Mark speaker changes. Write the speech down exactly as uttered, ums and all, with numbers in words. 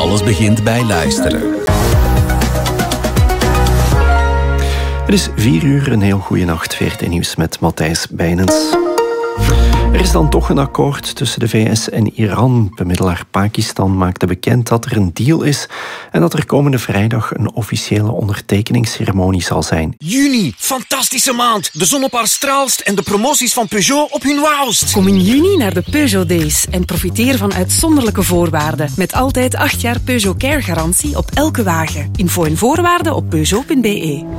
Speaker 1: Alles begint bij luisteren.
Speaker 2: Het is vier uur, een heel goede nacht. V R T Nieuws met Matthijs Bijnens. Er is dan toch een akkoord tussen de V S en Iran. Bemiddelaar Pakistan maakte bekend dat er een deal is en dat er komende vrijdag een officiële ondertekeningsceremonie zal zijn.
Speaker 3: Juni, fantastische maand. De zon op haar straalst en de promoties van Peugeot op hun wauwst.
Speaker 4: Kom in juni naar de Peugeot Days en profiteer van uitzonderlijke voorwaarden. Met altijd acht jaar Peugeot Care garantie op elke wagen. Info en voorwaarden op peugeot punt be.